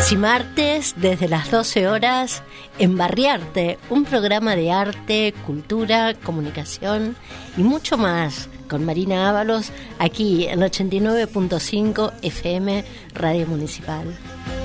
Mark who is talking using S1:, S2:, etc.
S1: Y martes, desde las 12 horas, Embarriarte, un programa de arte, cultura, comunicación y mucho más, con Marina Ábalos, aquí en 89.5 FM Radio Municipal.